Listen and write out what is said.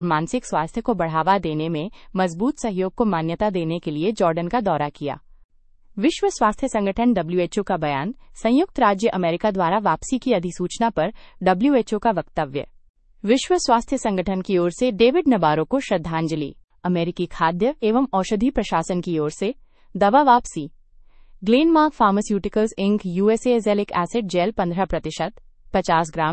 मानसिक स्वास्थ्य को बढ़ावा देने में मजबूत सहयोग को मान्यता देने के लिए जॉर्डन का दौरा किया। विश्व स्वास्थ्य संगठन (WHO) का बयान, संयुक्त राज्य अमेरिका द्वारा वापसी की अधिसूचना पर WHO का वक्तव्य। विश्व स्वास्थ्य संगठन की ओर से डेविड नबारो को श्रद्धांजलि। अमेरिकी खाद्य एवं औषधि प्रशासन की ओर से दवा वापसी। Glenmark pharmaceuticals ink USA azelaic acid jail 15% 50 ग्राम